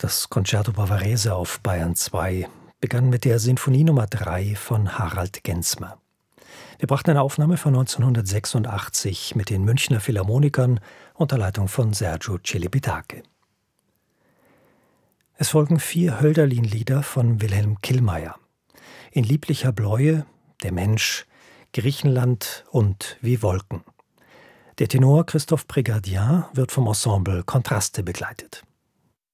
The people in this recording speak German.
Das Concerto Bavarese auf Bayern 2 begann mit der Sinfonie Nummer 3 von Harald Gensmer. Wir brachten eine Aufnahme von 1986 mit den Münchner Philharmonikern unter Leitung von Sergiu Celibidache. Es folgen 4 Hölderlin-Lieder von Wilhelm Killmeier. In lieblicher Bläue, Der Mensch, Griechenland und Wie Wolken. Der Tenor Christophe Prégardien wird vom Ensemble Kontraste begleitet.